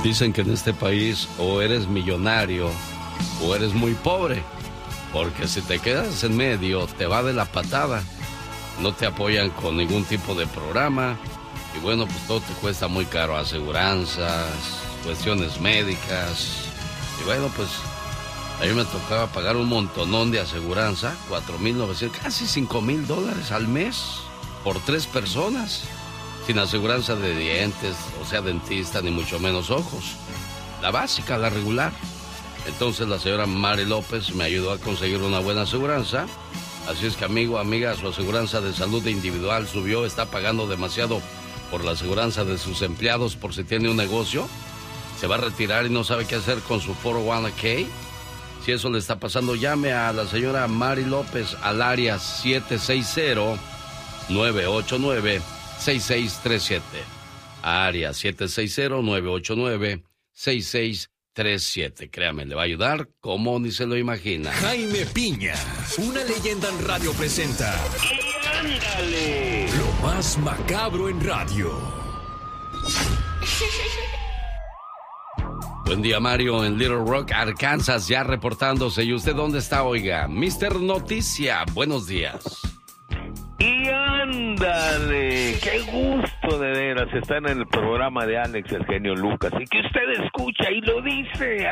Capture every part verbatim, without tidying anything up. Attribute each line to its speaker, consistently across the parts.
Speaker 1: Dicen que en este país o eres millonario o eres muy pobre, porque si te quedas en medio te va de la patada, no te apoyan con ningún tipo de programa y bueno, pues todo te cuesta muy caro, aseguranzas, cuestiones médicas y bueno, pues a mí me tocaba pagar un montonón de aseguranza, cuatro mil novecientos, casi cinco mil dólares al mes por tres personas, sin aseguranza de dientes, o sea, dentista, ni mucho menos ojos. La básica, la regular. Entonces la señora Mari López me ayudó a conseguir una buena aseguranza. Así es que, amigo, amiga, su aseguranza de salud individual subió, está pagando demasiado por la aseguranza de sus empleados por si tiene un negocio. Se va a retirar y no sabe qué hacer con su cuatro oh uno k. Si eso le está pasando, llame a la señora Mari López al área siete seis cero, nueve ocho nueve, seis seis tres siete. Área siete seis cero, nueve ocho nueve, seis seis tres siete. Créame, le va a ayudar como ni se lo imagina.
Speaker 2: Jaime Piña, una leyenda en radio presenta. ¡Y ándale! Lo más macabro en radio.
Speaker 1: Buen día, Mario, en Little Rock, Arkansas, ya reportándose. ¿Y usted dónde está, oiga? mister Noticia, buenos días.
Speaker 3: Y ándale, qué gusto de veras estar en el programa de Alex, el genio Lucas, y que usted escucha y lo dice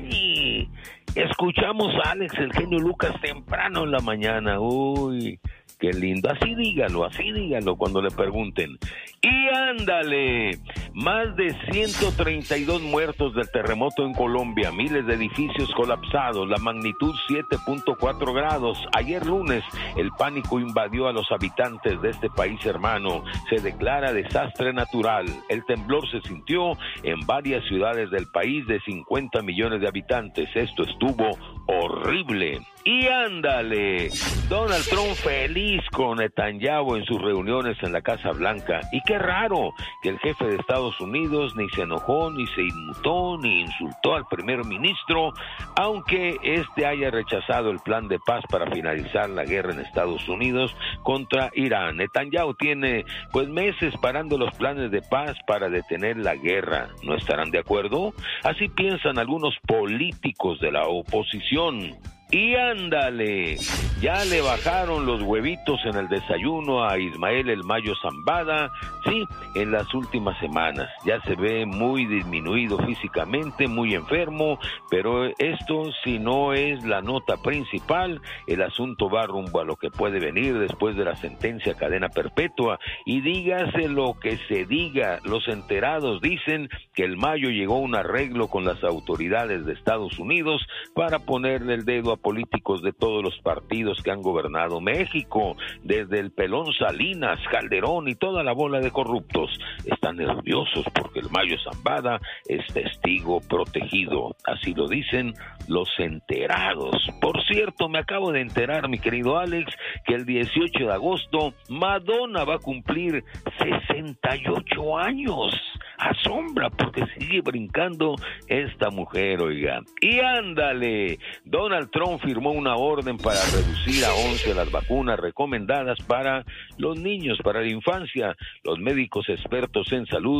Speaker 3: así. Escuchamos a Alex, el genio Lucas, temprano en la mañana. Uy, qué lindo. Así dígalo, así dígalo cuando le pregunten. Y ándale, más de ciento treinta y dos muertos del terremoto en Colombia, miles de edificios colapsados, la magnitud siete punto cuatro grados. Ayer lunes, el pánico invadió a los habitantes de este país hermano. Se declara desastre natural. El temblor se sintió en varias ciudades del país de cincuenta millones de habitantes. Esto estuvo horrible. Y ándale, Donald Trump feliz con Netanyahu en sus reuniones en la Casa Blanca. Y qué raro que el jefe de Estados Unidos ni se enojó, ni se inmutó, ni insultó al primer ministro, aunque este haya rechazado el plan de paz para finalizar la guerra en Estados Unidos contra Irán. Netanyahu tiene pues meses parando los planes de paz para detener la guerra. ¿No estarán de acuerdo? Así piensan algunos políticos de la oposición. Y ándale, ya le bajaron los huevitos en el desayuno a Ismael El Mayo Zambada, sí, en las últimas semanas. Ya se ve muy disminuido físicamente, muy enfermo, pero esto si no es la nota principal, el asunto va rumbo a lo que puede venir después de la sentencia a cadena perpetua. Y dígase lo que se diga, los enterados dicen que El Mayo llegó a un arreglo con las autoridades de Estados Unidos para ponerle el dedo a políticos de todos los partidos que han gobernado México, desde el pelón Salinas, Calderón y toda la bola de corruptos. Están nerviosos porque El Mayo Zambada es testigo protegido, así lo dicen los enterados. Por cierto, me acabo de enterar, mi querido Alex, que el dieciocho de agosto Madonna va a cumplir sesenta y ocho años. Asombra porque sigue brincando esta mujer, oiga. Y ándale, Donald Trump firmó una orden para reducir a once las vacunas recomendadas para los niños, para la infancia. Los médicos expertos en salud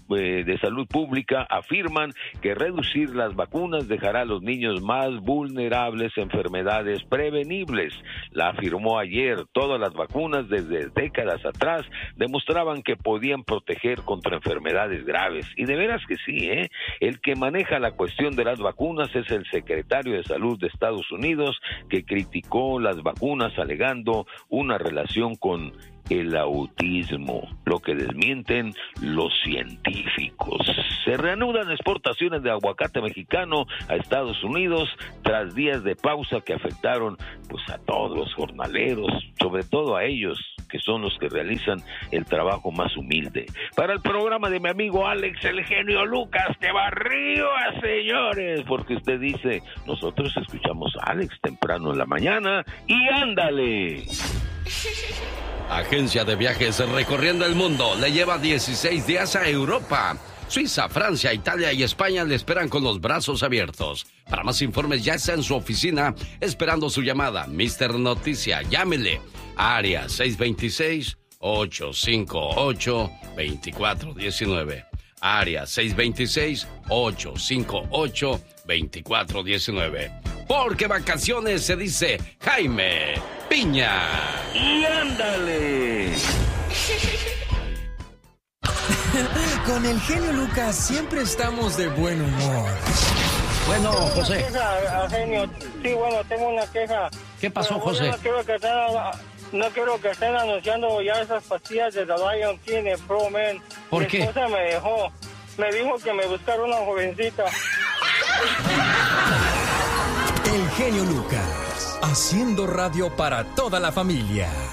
Speaker 3: de salud pública afirman que reducir las vacunas dejará a los niños más vulnerables a enfermedades prevenibles. La afirmó ayer. Todas las vacunas desde décadas atrás demostraban que podían proteger contra enfermedades graves. Y de veras que sí, ¿eh? El que maneja la cuestión de las vacunas es el secretario de Salud de Estados Unidos, que criticó las vacunas alegando una relación con el autismo, lo que desmienten los científicos. Se reanudan exportaciones de aguacate mexicano a Estados Unidos tras días de pausa que afectaron pues a todos los jornaleros, sobre todo a ellos que son los que realizan el trabajo más humilde. Para el programa de mi amigo Alex, el genio Lucas, que va arriba, señores, porque usted dice, nosotros escuchamos a Alex temprano en la mañana, y ándale.
Speaker 1: Agencia de viajes recorriendo el mundo le lleva dieciséis días a Europa. Suiza, Francia, Italia y España le esperan con los brazos abiertos. Para más informes ya está en su oficina esperando su llamada. mister Noticia, llámele. Área seis dos seis, ocho cinco ocho, dos cuatro uno nueve. área seis dos seis, ocho cinco ocho, dos cuatro uno nueve. Porque vacaciones se dice Jaime Piña.
Speaker 3: Y ándale.
Speaker 4: Con el genio Lucas siempre estamos de buen humor.
Speaker 1: Bueno, José.
Speaker 5: Queja, genio. Sí, bueno, tengo una queja.
Speaker 1: ¿Qué pasó,
Speaker 5: Pero,
Speaker 1: José?
Speaker 5: No quiero, que estén, no quiero que estén anunciando ya esas pastillas de The Lion King en Pro Man.
Speaker 1: ¿Por
Speaker 5: Mi
Speaker 1: qué?
Speaker 5: esposa me dejó. Me dijo que me buscara una jovencita.
Speaker 4: El genio Lucas, haciendo radio para toda la familia.